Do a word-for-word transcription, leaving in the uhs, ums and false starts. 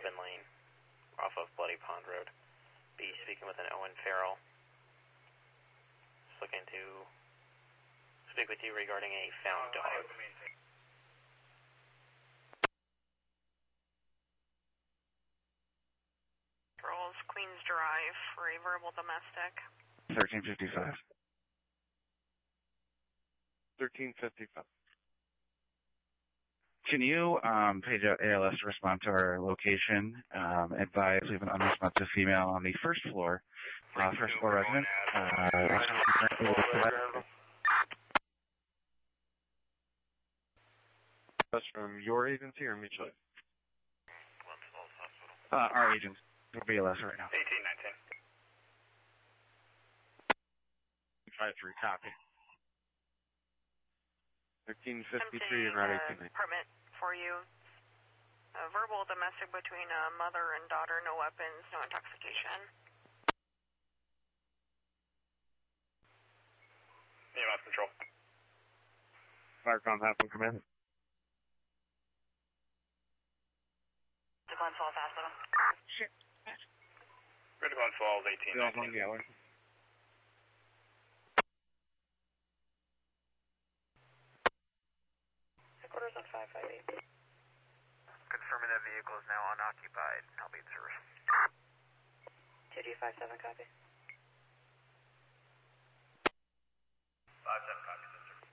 Robin Lane, off of Bloody Pond Road. Be speaking with an Owen Farrell. Just looking to speak with you regarding a found dog. Girls, Queens Drive for a verbal domestic. thirteen fifty-five. thirteen fifty-five. Can you um, page out A L S to respond to our location? Um, advise we have an unresponsive female on the first floor, uh, first floor resident. Uh, That's from your agency or mutual? Uh, our agent. We're B L S right now. eighteen nineteen. five three, copy. thirteen fifty-three and Empty, Route uh, eighteen. permit for you. A verbal domestic between a mother and daughter, no weapons, no intoxication. E M S control. Firecom, half come in. To Glen Falls Hospital. Shit. Red Glen Falls, eighteen nineteen. Yellow. Headquarters on five five eight. Confirming that vehicle is now unoccupied. I'll be in service. two D five seven, copy. five seven, copy.